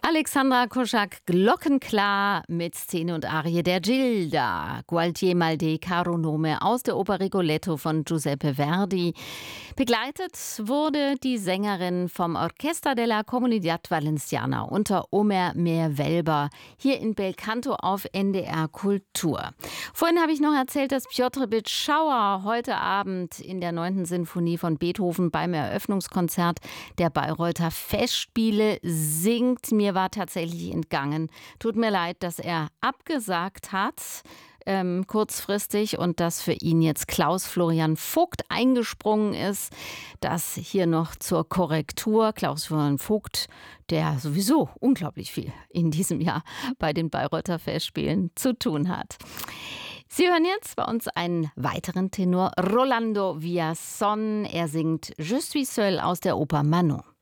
Alexandra Koschak, glockenklar mit Szene und Arie der Gilda. Gualtier mal dei caro nome aus der Oper Rigoletto von Giuseppe Verdi. Begleitet wurde die Sängerin vom Orchestra della Comunidad Valenciana unter Omer Meerwelber hier in Belcanto auf NDR Kultur. Vorhin habe ich noch erzählt, dass Piotr Bitschauer heute Abend in der 9. Sinfonie von Beethoven beim Eröffnungskonzert der Bayreuther Festspiele singt. Mir war tatsächlich entgangen. Tut mir leid, dass er abgesagt hat, kurzfristig, und dass für ihn jetzt Klaus Florian Vogt eingesprungen ist. Das hier noch zur Korrektur. Klaus Florian Vogt, der sowieso unglaublich viel in diesem Jahr bei den Bayreuther Festspielen zu tun hat. Sie hören jetzt bei uns einen weiteren Tenor, Rolando Villazón. Er singt Je suis seul aus der Oper Manon.